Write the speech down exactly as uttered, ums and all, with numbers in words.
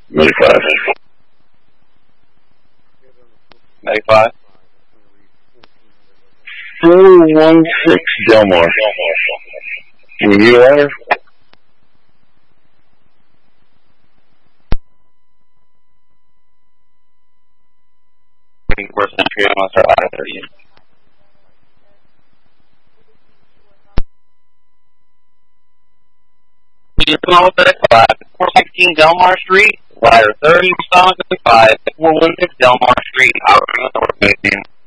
ninety-five. ninety-five. four one six Delmar. Can you hear ladder? First entry, I'm going to start ladder thirty. You come out with the four sixteen Delmar Street, ladder thirty, Masonic five, four one six Delmar Street, out of the